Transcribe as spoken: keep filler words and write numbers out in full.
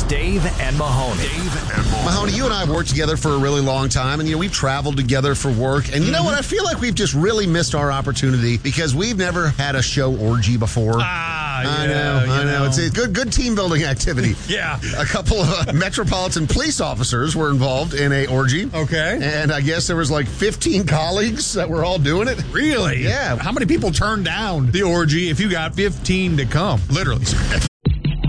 Dave and Mahoney. Dave and Mahoney. Mahoney, you and I have worked together for a really long time, and you know we've traveled together for work. And you know what? I feel like we've just really missed our opportunity because we've never had a show orgy before. Ah, I yeah, know, I know. know. It's a good, good team building activity. Yeah. A couple of uh, Metropolitan police officers were involved in a orgy. Okay. And I guess there was like fifteen colleagues that were all doing it. Really? Yeah. How many people turned down the orgy if you got fifteen to come? Literally.